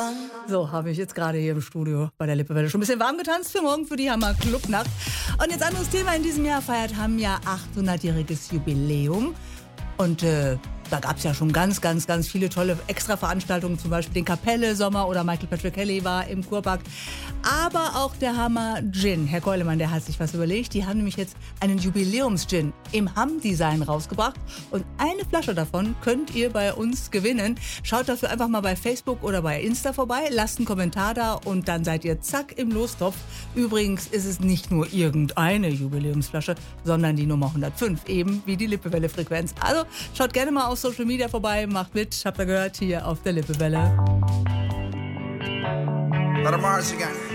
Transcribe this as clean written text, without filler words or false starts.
So, habe ich jetzt gerade hier im Studio bei der Lippewelle schon ein bisschen warm getanzt für morgen, für die Hammer Clubnacht. Und jetzt anderes Thema in diesem Jahr feiert Hammer 800-jähriges Jubiläum. Und da gab es ja schon ganz viele tolle Extra-Veranstaltungen, zum Beispiel den Kapelle Sommer oder Michael Patrick Kelly war im Kurpark. Aber auch der Hammer Gin. Herr Keulemann, der hat sich was überlegt. Die haben nämlich jetzt einen Jubiläums-Gin im Hamm-Design rausgebracht. Und eine Flasche davon könnt ihr bei uns gewinnen. Schaut dafür einfach mal bei Facebook oder bei Insta vorbei, lasst einen Kommentar da und dann seid ihr zack im Lostopf. Übrigens ist es nicht nur irgendeine Jubiläumsflasche, sondern die Nummer 105, eben wie die Lippewelle-Frequenz. Also schaut gerne mal auf Social Media vorbei, macht mit, habt ihr gehört, hier auf der Lippewelle. Let 'em march again.